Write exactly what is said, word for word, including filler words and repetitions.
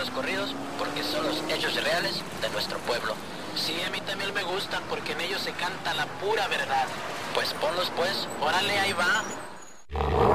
los corridos porque son los hechos reales de nuestro pueblo. Sí, a mí también me gustan porque en ellos se canta la pura verdad. Pues ponlos pues, órale, ahí va.